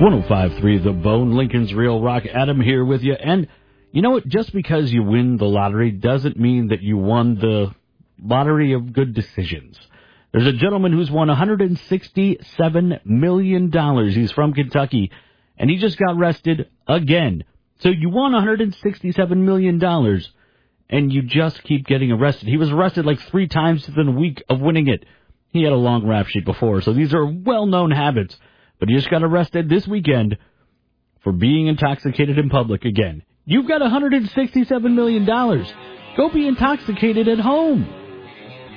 105.3 The Bone, Lincoln's Real Rock. Adam here with you. And you know what? Just because you win the lottery doesn't mean that you won the lottery of good decisions. There's a gentleman who's won $167 million. He's from Kentucky, and he just got arrested again. So you won $167 million, and you just keep getting arrested. He was arrested like 3 times within a week of winning it. He had a long rap sheet before, so these are well-known habits. But he just got arrested this weekend for being intoxicated in public again. You've got $167 million. Go be intoxicated at home.